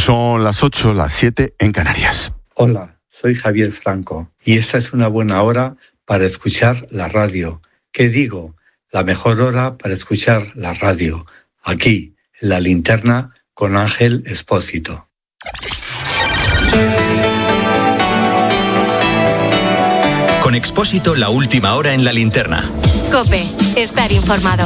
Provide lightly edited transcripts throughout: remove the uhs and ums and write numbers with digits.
Son las 8, las 7 en Canarias. Hola, soy Javier Franco y esta es una buena hora para escuchar la radio. ¿Qué digo? La mejor hora para escuchar la radio. Aquí, en La Linterna, con Ángel Expósito. Con Expósito, la última hora en La Linterna. COPE, estar informado.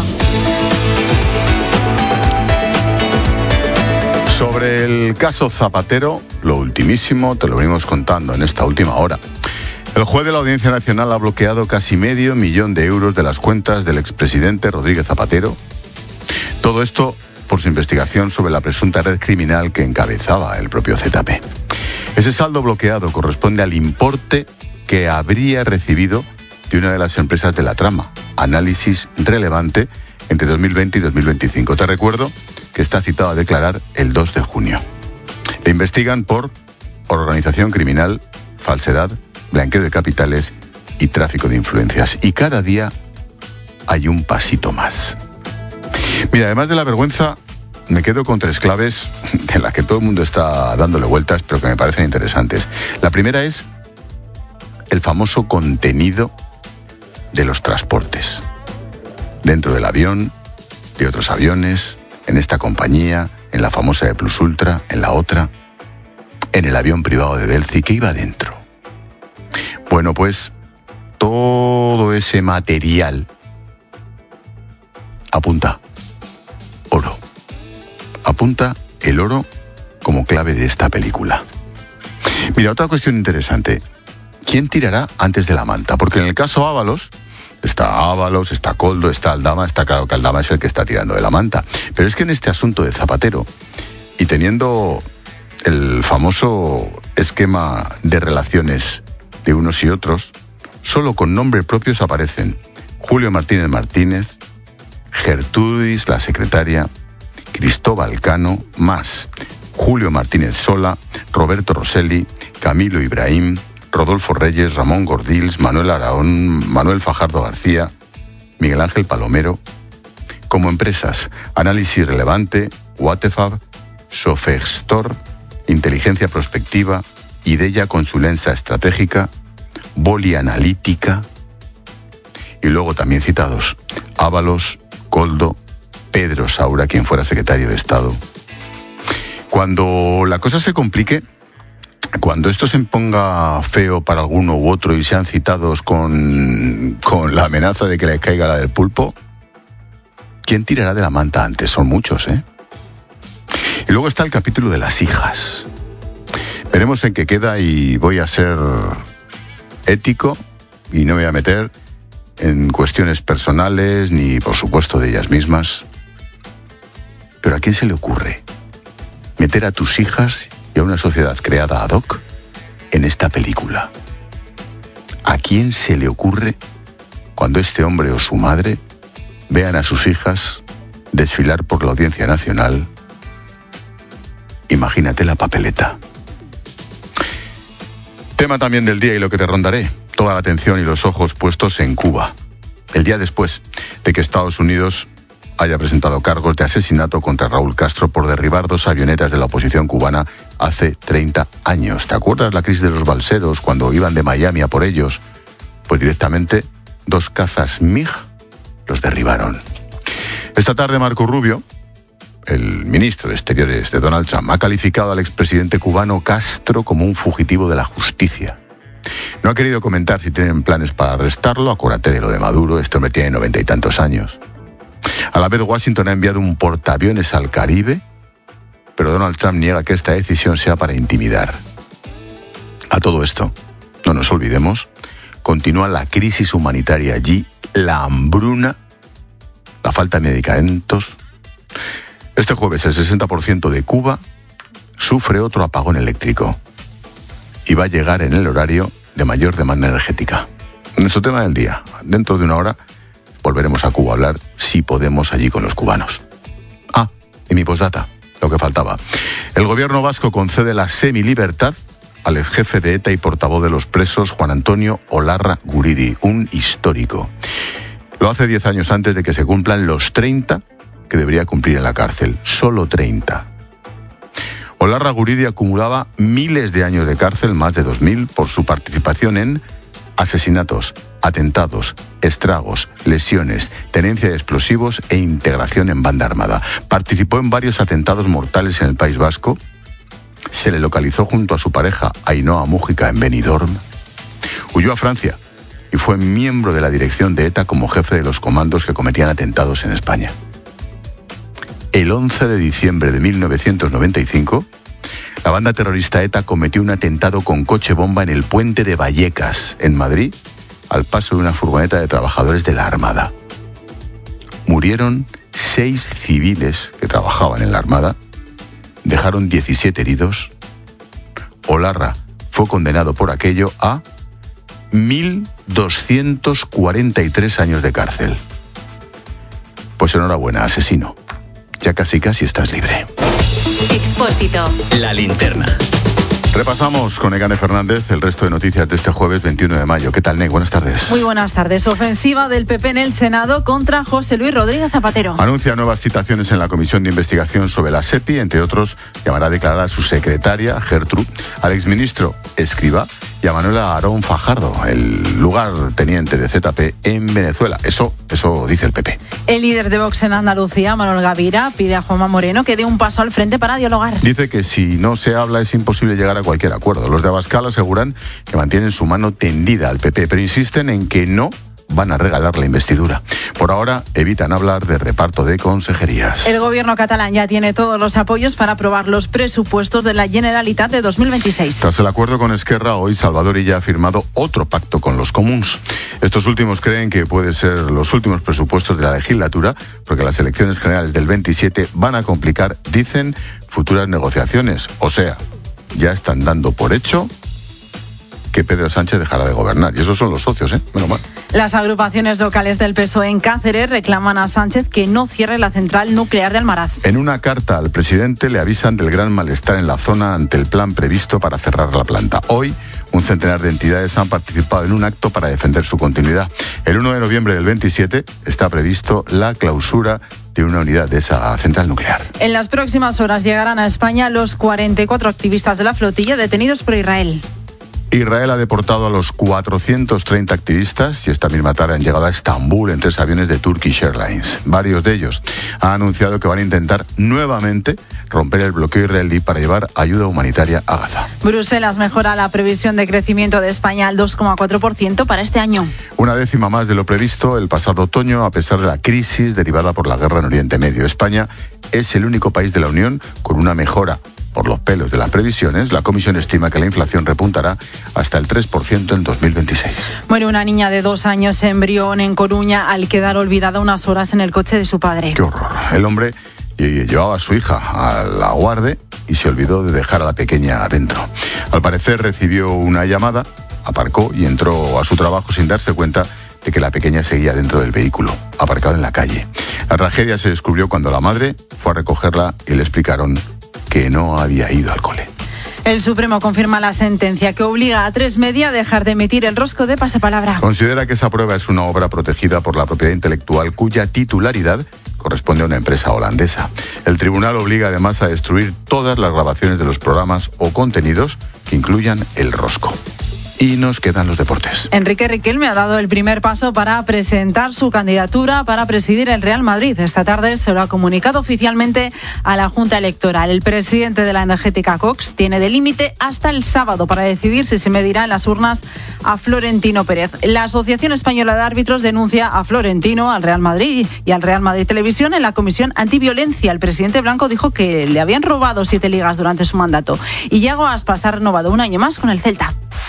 Sobre el caso Zapatero, lo ultimísimo te lo venimos contando en esta última hora. El juez de la Audiencia Nacional ha bloqueado casi $500 000 de euros de las cuentas del expresidente Rodríguez Zapatero. Todo esto por su investigación sobre la presunta red criminal que encabezaba el propio ZP. Ese saldo bloqueado corresponde al importe que habría recibido de una de las empresas de la trama, Análisis Relevante, entre 2020 y 2025. Te recuerdo que está citado a declarar el 2 de junio. Le investigan por organización criminal, falsedad, blanqueo de capitales y tráfico de influencias. Y cada día hay un pasito más. Mira, además de la vergüenza, me quedo con 3 claves de las que todo el mundo está dándole vueltas, pero que me parecen interesantes. La primera es el famoso contenido de los transportes. Dentro del avión, de otros aviones, en esta compañía, en la famosa de Plus Ultra, en la otra, en el avión privado de Delphi, ¿qué iba dentro? Bueno, pues todo ese material apunta oro. Apunta el oro como clave de esta película. Mira, otra cuestión interesante. ¿Quién tirará antes de la manta? Porque en el caso Ábalos, está Koldo, está Aldama, está claro que Aldama es el que está tirando de la manta. Pero es que en este asunto de Zapatero, y teniendo el famoso esquema de relaciones de unos y otros, solo con nombres propios aparecen Julio Martínez Martínez, Gertrudis, la secretaria, Cristóbal Cano, más Julio Martínez Sola, Roberto Rosselli, Camilo Ibrahim, Rodolfo Reyes, Ramón Gordils, Manuel Araón, Manuel Fajardo García, Miguel Ángel Palomero. Como empresas, Análisis Relevante, Watefab, Sofextor, Inteligencia Prospectiva, Ideya Consulencia Estratégica, Boli Analítica. Y luego también citados Ábalos, Koldo, Pedro Saura, quien fuera secretario de Estado. Cuando la cosa se complique, cuando esto se ponga feo para alguno u otro y sean citados con la amenaza de que le caiga la del pulpo, ¿quién tirará de la manta antes? Son muchos, ¿eh? Y luego está el capítulo de las hijas. Veremos en qué queda y voy a ser ético y no me voy a meter en cuestiones personales ni, por supuesto, de ellas mismas. Pero ¿a quién se le ocurre meter a tus hijas y a una sociedad creada ad hoc en esta película? ¿A quién se le ocurre cuando este hombre o su madre vean a sus hijas desfilar por la Audiencia Nacional? Imagínate la papeleta. Tema también del día y lo que te rondaré. Toda la atención y los ojos puestos en Cuba. El día después de que Estados Unidos haya presentado cargos de asesinato contra Raúl Castro por derribar 2 avionetas de la oposición cubana hace 30 años. ¿Te acuerdas la crisis de los balseros cuando iban de Miami a por ellos? Pues directamente 2 cazas MiG los derribaron. Esta tarde Marco Rubio, el ministro de Exteriores de Donald Trump, ha calificado al expresidente cubano Castro como un fugitivo de la justicia. No ha querido comentar si tienen planes para arrestarlo. Acuérdate de lo de Maduro, este hombre tiene 90 y tantos años. A la vez, Washington ha enviado un portaaviones al Caribe, pero Donald Trump niega que esta decisión sea para intimidar. A todo esto, no nos olvidemos, continúa la crisis humanitaria allí, la hambruna, la falta de medicamentos. Este jueves el 60% de Cuba sufre otro apagón eléctrico y va a llegar en el horario de mayor demanda energética. Nuestro tema del día, dentro de una hora, volveremos a Cuba a hablar, si podemos, allí con los cubanos. Ah, y mi postdata, lo que faltaba. El gobierno vasco concede la semilibertad al exjefe de ETA y portavoz de los presos, Juan Antonio Olarra Guridi, un histórico. Lo hace 10 años antes de que se cumplan los 30 que debería cumplir en la cárcel. Solo 30. Olarra Guridi acumulaba miles de años de cárcel, más de 2.000, por su participación en asesinatos, atentados, estragos, lesiones, tenencia de explosivos e integración en banda armada. Participó en varios atentados mortales en el País Vasco. Se le localizó junto a su pareja Ainhoa Mújica en Benidorm. Huyó a Francia y fue miembro de la dirección de ETA como jefe de los comandos que cometían atentados en España. El 11 de diciembre de 1995, la banda terrorista ETA cometió un atentado con coche bomba en el puente de Vallecas, en Madrid, al paso de una furgoneta de trabajadores de la Armada. Murieron 6 civiles que trabajaban en la Armada, dejaron 17 heridos. Olarra fue condenado por aquello a 1.243 años de cárcel. Pues enhorabuena, asesino. Ya casi estás libre. Expósito. La linterna. Repasamos con Egane Fernández el resto de noticias de este jueves 21 de mayo. ¿Qué tal, Neg? Buenas tardes. Muy buenas tardes. Ofensiva del PP en el Senado contra José Luis Rodríguez Zapatero. Anuncia nuevas citaciones en la Comisión de Investigación sobre la SEPI. Entre otros, llamará a declarar a su secretaria, Gertrude, al exministro Escrivá y a Manuel Aarón Fajardo, el lugarteniente de ZP en Venezuela. Eso dice el PP. El líder de Vox en Andalucía, Manuel Gavira, pide a Juanma Moreno que dé un paso al frente para dialogar. Dice que si no se habla es imposible llegar a cualquier acuerdo. Los de Abascal aseguran que mantienen su mano tendida al PP, pero insisten en que no van a regalar la investidura. Por ahora evitan hablar de reparto de consejerías. El gobierno catalán ya tiene todos los apoyos para aprobar los presupuestos de la Generalitat de 2026. Tras el acuerdo con Esquerra, hoy Salvador Illa ha firmado otro pacto con los comuns. Estos últimos creen que pueden ser los últimos presupuestos de la legislatura, porque las elecciones generales del 27 van a complicar, dicen, futuras negociaciones. O sea, ya están dando por hecho que Pedro Sánchez dejará de gobernar. Y esos son los socios, menos mal. Las agrupaciones locales del PSOE en Cáceres reclaman a Sánchez que no cierre la central nuclear de Almaraz. En una carta al presidente le avisan del gran malestar en la zona ante el plan previsto para cerrar la planta. Hoy, un centenar de entidades han participado en un acto para defender su continuidad. El 1 de noviembre del 27 está previsto la clausura de una unidad de esa central nuclear. En las próximas horas llegarán a España los 44 activistas de la flotilla detenidos por Israel. Israel ha deportado a los 430 activistas y esta misma tarde han llegado a Estambul en 3 aviones de Turkish Airlines. Varios de ellos han anunciado que van a intentar nuevamente romper el bloqueo israelí para llevar ayuda humanitaria a Gaza. Bruselas mejora la previsión de crecimiento de España al 2,4% para este año. Una décima más de lo previsto el pasado otoño, a pesar de la crisis derivada por la guerra en Oriente Medio. España es el único país de la Unión con una mejora por los pelos de las previsiones. La Comisión estima que la inflación repuntará hasta el 3% en 2026. Muere una niña de 2 años en Brión, en Coruña, al quedar olvidada unas horas en el coche de su padre. ¡Qué horror! El hombre llevaba a su hija a la guardia y se olvidó de dejar a la pequeña adentro. Al parecer recibió una llamada, aparcó y entró a su trabajo sin darse cuenta de que la pequeña seguía dentro del vehículo, aparcado en la calle. La tragedia se descubrió cuando la madre fue a recogerla y le explicaron que no había ido al cole. El Supremo confirma la sentencia que obliga a 3 Media a dejar de emitir el rosco de pasapalabra. Considera que esa prueba es una obra protegida por la propiedad intelectual cuya titularidad corresponde a una empresa holandesa. El tribunal obliga además a destruir todas las grabaciones de los programas o contenidos que incluyan el rosco. Y nos quedan los deportes. Enrique Riquelme ha dado el primer paso para presentar su candidatura para presidir el Real Madrid. Esta tarde se lo ha comunicado oficialmente a la Junta Electoral. El presidente de la energética Cox tiene de límite hasta el sábado para decidir si se medirá en las urnas a Florentino Pérez. La Asociación Española de Árbitros denuncia a Florentino, al Real Madrid y al Real Madrid Televisión en la Comisión Antiviolencia. El presidente blanco dijo que le habían robado 7 ligas durante su mandato. Y Yago Aspas ha renovado un año más con el Celta.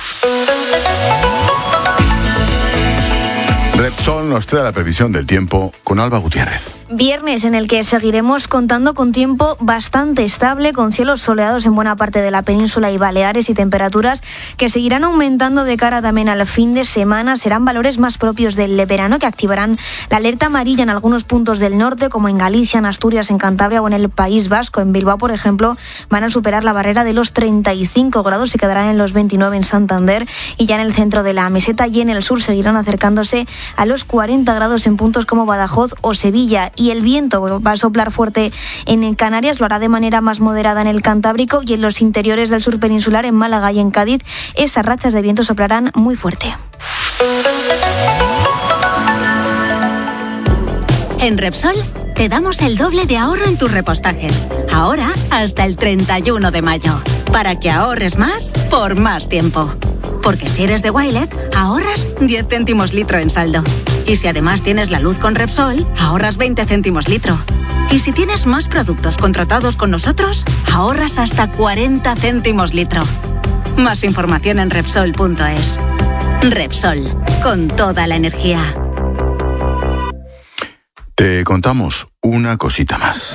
Repsol nos trae la previsión del tiempo con Alba Gutiérrez. Viernes en el que seguiremos contando con tiempo bastante estable, con cielos soleados en buena parte de la península y Baleares y temperaturas que seguirán aumentando de cara también al fin de semana. Serán valores más propios del verano que activarán la alerta amarilla en algunos puntos del norte, como en Galicia, en Asturias, en Cantabria o en el País Vasco. En Bilbao, por ejemplo, van a superar la barrera de los 35 grados, se quedarán en los 29 en Santander y ya en el centro de la meseta y en el sur seguirán acercándose a los 40 grados en puntos como Badajoz o Sevilla. y el viento va a soplar fuerte en Canarias, lo hará de manera más moderada en el Cantábrico y en los interiores del sur peninsular, en Málaga y en Cádiz, esas rachas de viento soplarán muy fuerte. En Repsol te damos el doble de ahorro en tus repostajes. Ahora hasta el 31 de mayo. Para que ahorres más por más tiempo. Porque si eres de Wilet, ahorras 10 céntimos litro en saldo. Y si además tienes la luz con Repsol, ahorras 20 céntimos litro. Y si tienes más productos contratados con nosotros, ahorras hasta 40 céntimos litro. Más información en Repsol.es. Repsol, con toda la energía. Te contamos una cosita más.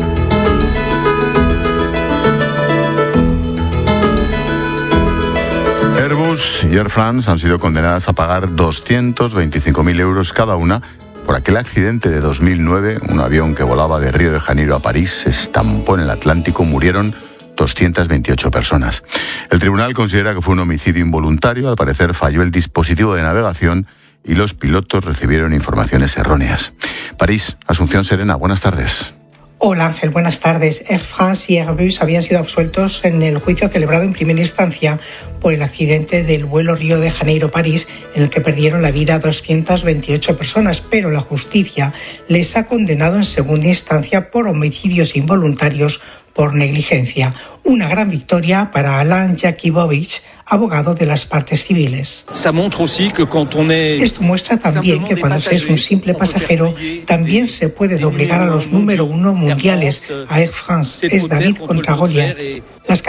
Airbus y Air France han sido condenadas a pagar 225.000 euros cada una por aquel accidente de 2009. Un avión que volaba de Río de Janeiro a París se estampó en el Atlántico, murieron 228 personas. El tribunal considera que fue un homicidio involuntario. Al parecer falló el dispositivo de navegación y los pilotos recibieron informaciones erróneas. París, Asunción Serena, buenas tardes. Hola Ángel, buenas tardes. Air France y Airbus habían sido absueltos en el juicio celebrado en primera instancia por el accidente del vuelo Río de Janeiro-París, en el que perdieron la vida 228 personas, pero la justicia les ha condenado en segunda instancia por homicidios involuntarios por negligencia. Una gran victoria para Alain Jakubowicz, abogado de las partes civiles. Esto muestra también que cuando se es un simple pasajero, también se puede doblegar a los número 1 mundiales, a Air France. Es David contra Goliat. Las